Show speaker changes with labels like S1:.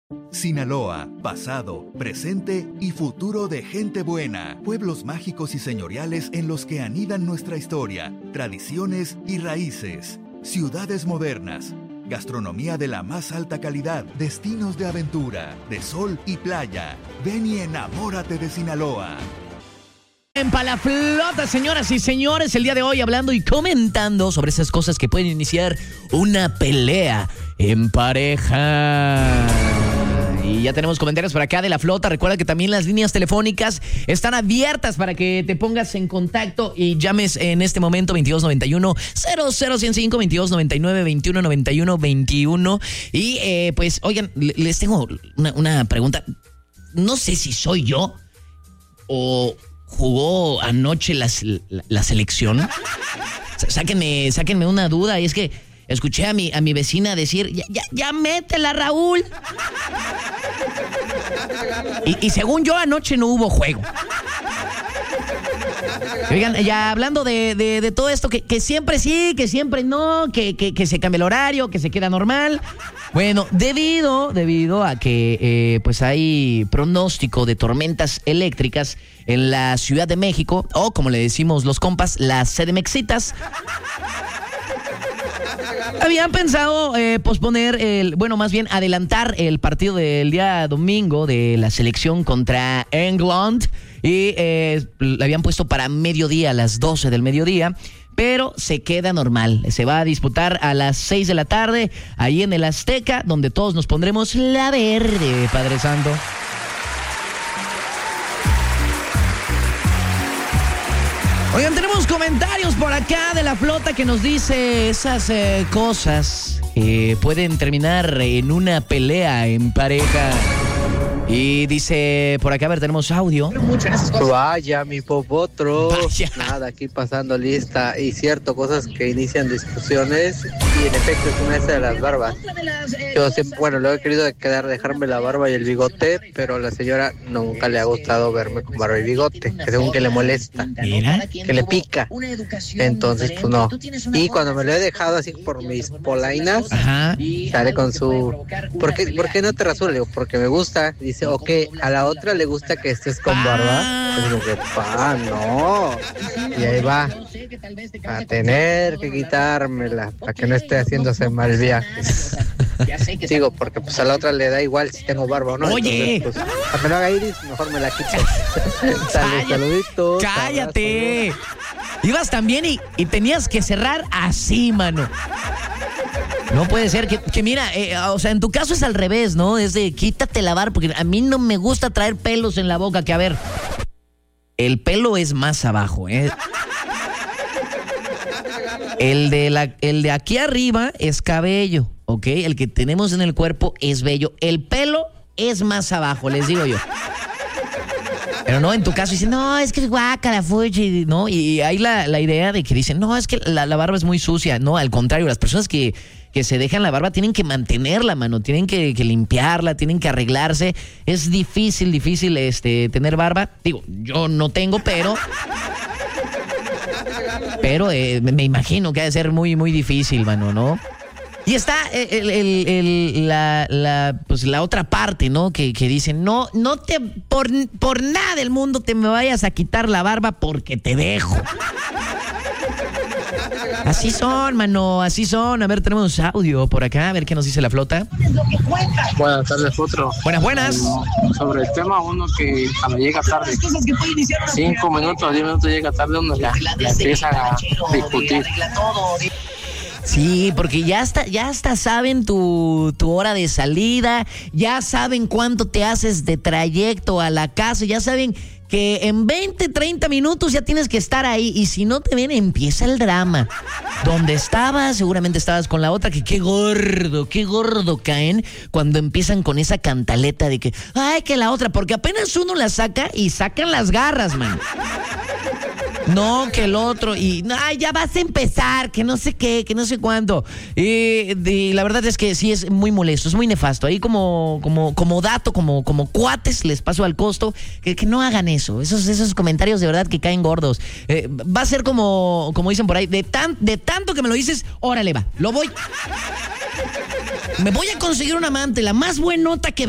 S1: Sinaloa, pasado, presente y futuro de gente buena. Pueblos mágicos y señoriales en los que anidan nuestra historia, tradiciones y raíces. Ciudades modernas, gastronomía de la más alta calidad, destinos de aventura, de sol y playa. Ven y enamórate de Sinaloa.
S2: En Palaflota, señoras y señores, el día de hoy hablando y comentando sobre esas cosas que pueden iniciar una pelea en pareja. Y ya tenemos comentarios por acá de la flota. Recuerda que también las líneas telefónicas están abiertas para que te pongas en contacto y llames en este momento 2291-00105, 2299-2191-21. Y pues, oigan, les tengo una pregunta. No sé si soy yo o jugó anoche la selección. Sáquenme una duda. Y es que escuché a mi vecina decir, ya métela, Raúl. Y según yo, anoche no hubo juego. Oigan, ya hablando de todo esto, que siempre sí, que siempre no, que se cambia el horario, que se queda normal. Bueno, debido a que pues hay pronóstico de tormentas eléctricas en la Ciudad de México, o como le decimos los compas, las CDMXitas. Habían pensado posponer más bien adelantar el partido del día domingo de la selección contra England y le habían puesto para mediodía, a las 12 del mediodía, pero se queda normal. Se va a disputar a las 6 de la tarde ahí en el Azteca, donde todos nos pondremos la verde, Padre Santo. Oigan, tenemos comentarios por acá de la flota que nos dice esas cosas que pueden terminar en una pelea en pareja. Y dice por acá, a ver, tenemos audio.
S3: Vaya, mi popotro.
S2: Vaya.
S3: Nada, aquí pasando lista. Y cierto, cosas que inician discusiones. Y en efecto, es una de las barbas. Yo siempre, lo he querido dejarme la barba y el bigote, pero a la señora nunca le ha gustado verme con barba y bigote, que según que le molesta.
S2: Mira.
S3: Que le pica. Entonces, pues no. Y cuando me lo he dejado así por mis polainas,
S2: Ajá.
S3: sale con su... ¿Por qué no te rasuras? Le digo, porque me gusta. Dice, ok, a la otra le gusta que estés con barba. Pues digo que, no. Y ahí va a tener que quitármela para que no esté haciéndose mal viajes. Digo, porque pues a la otra le da igual si tengo barba o no.
S2: Oye.
S3: Entonces, pues, para que no haga Iris, mejor me la quito. Saluditos.
S2: Cállate. Ibas también y tenías que cerrar así, mano. No puede ser que mira, o sea, en tu caso es al revés, ¿no? Es de quítate la barba, porque a mí no me gusta traer pelos en la boca, que a ver, el pelo es más abajo, ¿eh? El de aquí arriba es cabello, ¿ok? El que tenemos en el cuerpo es vello. El pelo es más abajo, les digo yo. Pero no, en tu caso dicen, no, es que es guácala, fuchi, ¿no? Y hay la idea de que dicen, no, es que la barba es muy sucia. No, al contrario, las personas que se dejan la barba tienen que mantenerla, mano. Tienen que limpiarla, tienen que arreglarse. Es difícil tener barba. Digo, yo no tengo, pero me imagino que ha de ser muy, muy difícil, mano, ¿no? Y está la otra parte, ¿no? Que dicen, no te, por nada del mundo te me vayas a quitar la barba porque te dejo. Así son, mano, así son. A ver, tenemos audio por acá, a ver qué nos dice la flota.
S4: Buenas tardes, Potro.
S2: Buenas.
S4: Sobre el tema, uno que cuando llega tarde, 5 minutos, 10 minutos llega tarde, uno ya empieza a discutir.
S2: Sí, porque ya hasta saben tu hora de salida, ya saben cuánto te haces de trayecto a la casa, ya saben que en 20, 30 minutos ya tienes que estar ahí, y si no te ven, empieza el drama. Donde estabas, seguramente estabas con la otra, que qué gordo caen cuando empiezan con esa cantaleta de que, ay, que la otra, porque apenas uno la saca y sacan las garras, man. No, que el otro, y ay, ya vas a empezar, que no sé qué, que no sé cuánto. Y la verdad es que sí es muy molesto, es muy nefasto. Ahí como dato, como cuates, les paso al costo, que no hagan eso. Esos comentarios de verdad que caen gordos. Va a ser como dicen por ahí, de tanto que me lo dices, órale va, me voy a conseguir un amante, la más buenota que